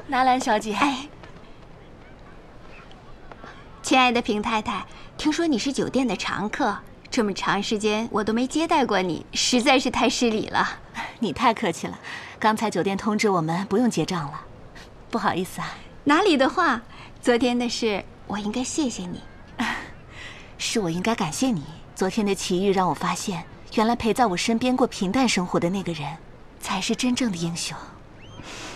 纳兰小姐， 哎，亲爱的平太太，听说你是酒店的常客，这么长时间我都没接待过你，实在是太失礼了。 你太客气了。刚才酒店通知我们不用结账了，不好意思啊。 哪里的话，昨天的事我应该谢谢你。 是我应该感谢你。昨天的奇遇让我发现，原来陪在我身边过平淡生活的那个人，才是真正的英雄。